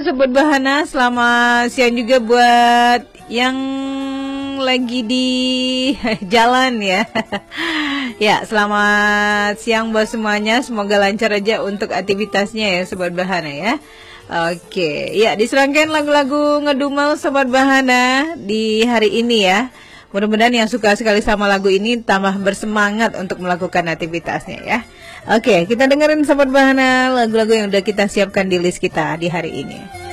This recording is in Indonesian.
Sobat Bahana, selamat siang juga buat yang lagi di jalan ya. Ya, selamat siang buat semuanya. Semoga lancar aja untuk aktivitasnya ya Sobat Bahana ya. Oke, ya diserangkan lagu-lagu ngedumel Sobat Bahana di hari ini ya. Mudah-mudahan yang suka sekali sama lagu ini tambah bersemangat untuk melakukan aktivitasnya ya. Oke, kita dengerin Sobat Bahana lagu-lagu yang udah kita siapkan di list kita di hari ini.